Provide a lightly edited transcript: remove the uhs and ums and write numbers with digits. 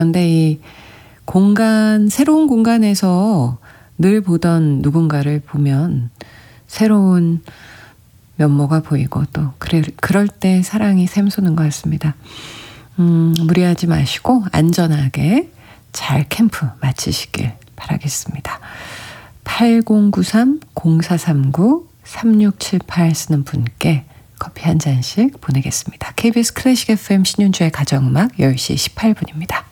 그런데 이 새로운 공간에서 늘 보던 누군가를 보면 새로운 면모가 보이고 또 그럴 때 사랑이 샘솟는 것 같습니다. 무리하지 마시고 안전하게 잘 캠프 마치시길 바라겠습니다. 8093-0439-3678 쓰는 분께 커피 한 잔씩 보내겠습니다. KBS 클래식 FM 신윤주의 가정음악 10시 18분입니다.